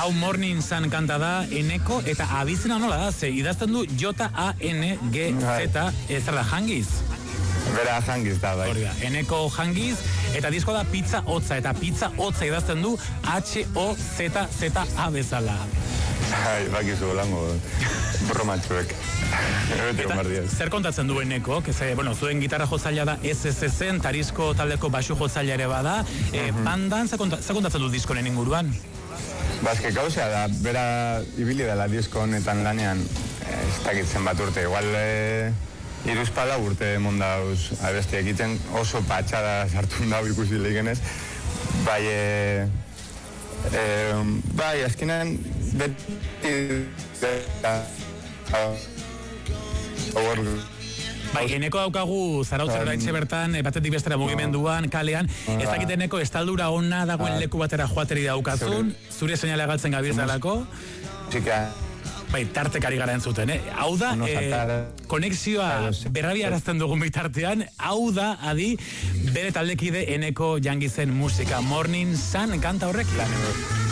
hau Morning Sun kanta da, Eneko, eta abizena nola da, ze idazten du J-A-N-G-Z, ez da jangiz. Bera jangiz da, bai. Eneko jangiz, eta disko da pizza hotza, eta pizza hotza idazten du H-O-Z-Z-A bezala. Bakizu lango bromatxuek. Eta zer kontatzen du Eneko? Zuen gitarra jotzailea da SSZ, Tarisko taldeko basu jotzailea ere bada. Bandan, zer kontatzen du diskonen inguruan? Bazke gauzea da, bera ibili dela disko honetan lanean, ez dakitzen bat urte, igual iruzpala urte mondauz abesti egiten, oso patxada sartu dago ikusi lehikenez. Bai, azkenean beti Eneko daukagu Zarautzen oraintxe bertan, batetik bestera mugimenduan, kalean, ez dakit Eneko estaldura ona dagoen leku batera joateri daukazun, zure seinalea galtzen gabirzalako. Tartekari gara entzuten, Hau da, konexioa berrabiarazten dugun bitartean, hau da, adi, bere taldekide Eneko jangizen musika. Morning Sun kanta horrek.